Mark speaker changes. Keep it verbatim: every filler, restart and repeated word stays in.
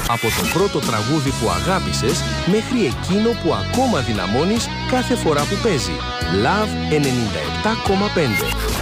Speaker 1: Από το πρώτο τραγούδι που αγάπησες μέχρι εκείνο που ακόμα δυναμώνεις κάθε φορά που παίζει. Love ενενήντα επτά κόμμα πέντε.